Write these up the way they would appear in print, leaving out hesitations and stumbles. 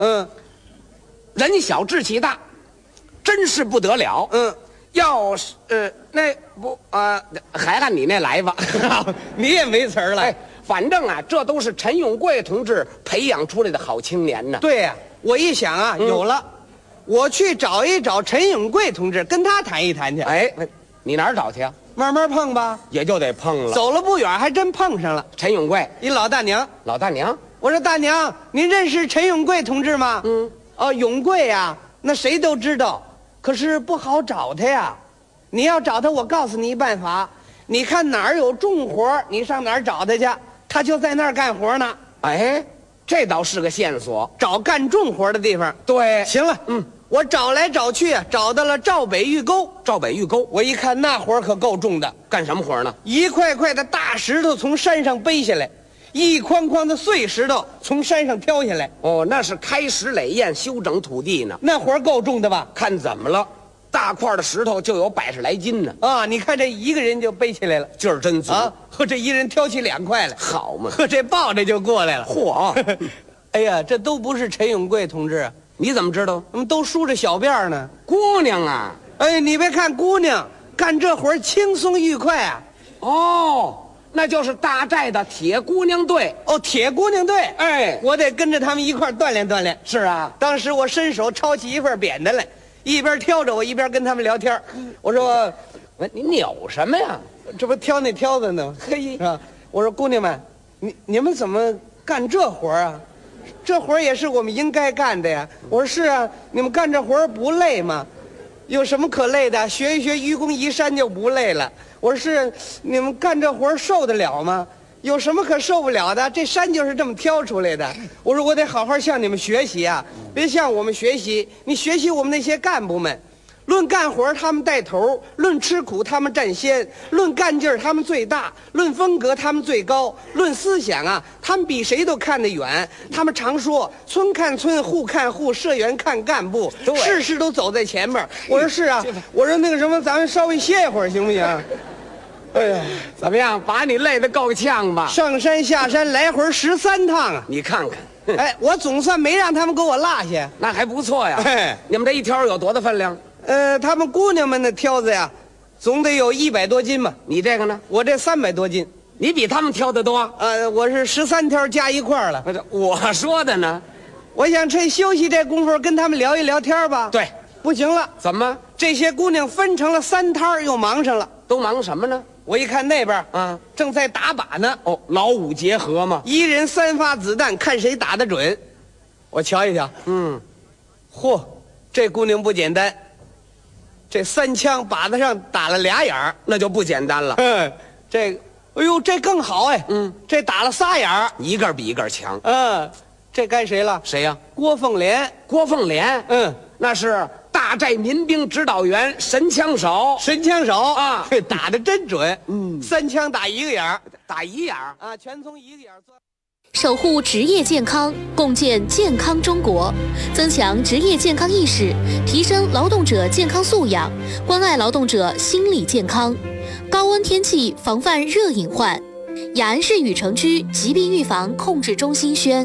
人小志气大，真是不得了。要是那不还按你那来吧。 你也没词儿了。 哎，反正啊，这都是陈永贵同志培养出来的好青年呢。 对呀，我一想啊，有了，我去找一找陈永贵同志，跟他谈一谈去。 哎，你哪儿找去啊？ 慢慢碰吧， 也就得碰了。 走了不远，还真碰上了陈永贵， 一老大娘。 老大娘， 我说大娘，您认识陈永贵同志吗？哦，永贵呀，那谁都知道，可是不好找他呀。你要找他，我告诉你一办法，你看哪儿有重活，你上哪儿找他去，他就在那儿干活呢。 哎，这倒是个线索。 找干重活的地方。 对， 行了，我找来找去，找到了赵北峪沟。 赵北峪沟， 我一看那活可够重的， 干什么活呢？ 一块块的大石头从山上背下来，一筐筐的碎石头从山上挑下来。 哦，那是开石垒堰，修整土地呢。 那活够重的吧？ 看怎么了？大块的石头就有100来斤呢。 啊，你看这一个人就背起来了， 劲儿真足啊！和这一人挑起2块来， 好嘛！ 和这抱着就过来了。 嚯！ 哎呀，这都不是陈永贵同志， 你怎么知道？ 都梳着小辫呢。 姑娘啊！ 哎，你别看姑娘干这活轻松愉快啊。 哦，那就是大寨的铁姑娘队。 哦，铁姑娘队。 哎， 我得跟着他们一块锻炼锻炼。 是啊， 当时我伸手抄起一份扁担来，一边挑着我一边跟他们聊天。我说， 你扭什么呀？ 这不挑那挑子呢吗？ 嘿， 是吧？我说姑娘们，你们怎么干这活啊？这活也是我们应该干的呀。我说是啊，你们干这活不累吗？有什么可累的？学一学愚公移山就不累了。我说是，你们干这活受得了吗？有什么可受不了的？这山就是这么挑出来的。我说我得好好向你们学习啊，别向我们学习，你学习我们那些干部们。论干活他们带头，论吃苦他们占先，论干劲儿他们最大，论风格他们最高，论思想啊他们比谁都看得远。他们常说村看村，户看户，社员看干部，事事都走在前面。我说是啊，我说那个什么，咱们稍微歇一会儿行不行？哎呀， 怎么样？把你累得够呛吧？ 上山下山来回13趟啊！ 你看看， 哎，我总算没让他们给我落下， 那还不错呀。 哎， 你们这一挑有多大分量？ 他们姑娘们的挑子呀，总得有100多斤吧。 你这个呢？ 我这300多斤。 你比他们挑的多。 我是13挑加一块了。 我说的呢。 我想趁休息这功夫跟他们聊一聊天吧。 对， 不行了。 怎么？ 这些姑娘分成了3摊，又忙上了。 都忙什么呢？ 我一看那边正在打靶呢。 哦，老五结合嘛， 一人3发子弹，看谁打得准。我瞧一瞧，嚯，这姑娘不简单。这3枪靶子上打了2眼儿， 那就不简单了。 这，哎呦，这更好哎。这打了3眼儿， 一个比一个强。 这该谁了？ 谁呀？ 郭凤莲。 郭凤莲。那是大寨民兵指导员，神枪手。 神枪手啊， 打得真准。3枪打1个眼儿， 打1眼儿啊，全从1个眼儿钻。 守护职业健康，共建健康中国，增强职业健康意识，提升劳动者健康素养，关爱劳动者心理健康。高温天气防范热隐患。雅安市禹城区疾病预防控制中心宣。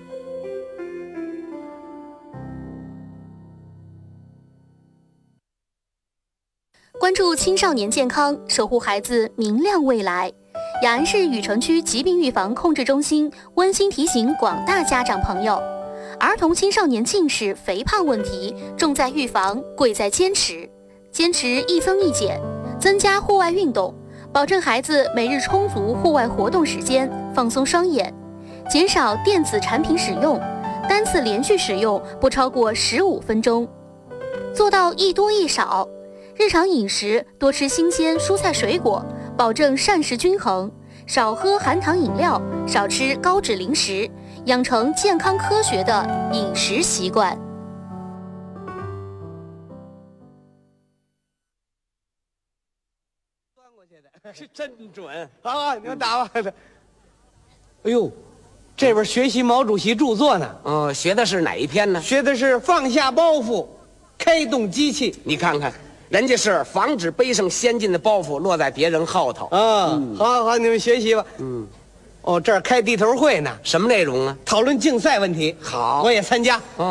关注青少年健康，守护孩子明亮未来。雅安市禹城区疾病预防控制中心温馨提醒广大家长朋友，儿童青少年近视、肥胖问题重在预防，贵在坚持。坚持一增一减，增加户外运动，保证孩子每日充足户外活动时间，放松双眼，减少电子产品使用，单次连续使用不超过15分钟，做到一多一少。日常饮食多吃新鲜蔬菜水果，保证膳食均衡，少喝含糖饮料，少吃高脂零食，养成健康科学的饮食习惯。 钻过去的是真准。 好，你们打吧。哎呦，这边学习毛主席著作呢。 学的是哪一篇呢？ 学的是放下包袱，开动机器。 你看看。人家是防止背上先进的包袱落在别人后头。 好，你们学习吧。 哦，这儿开地头会呢， 什么内容啊？ 讨论竞赛问题。 好我也参加。